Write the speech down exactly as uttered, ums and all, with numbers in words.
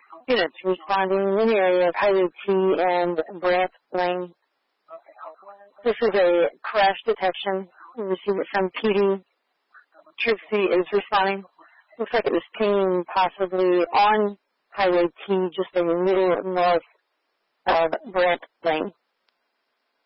Units responding in the area of Highway T and Brant Lane. This is a crash detection. We received it from P D. Trixie is responding. Looks like it was pinging possibly on Highway T, just a little north of Brant Lane.